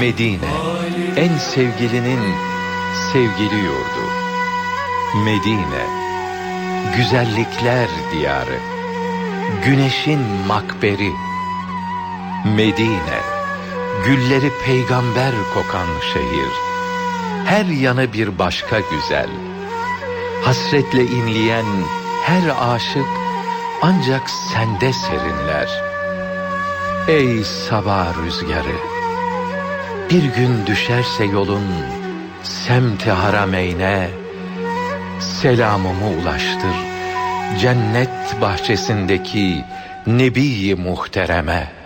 Medine, en sevgilinin sevgili yurdu. Medine, güzellikler diyarı, güneşin makberi. Medine, gülleri peygamber kokan şehir. Her yanı bir başka güzel. Hasretle inleyen her aşık ancak sende serinler. Ey sabah rüzgarı, bir gün düşerse yolun semt-i harameyne, selamımı ulaştır cennet bahçesindeki Nebi-i Muhterem'e.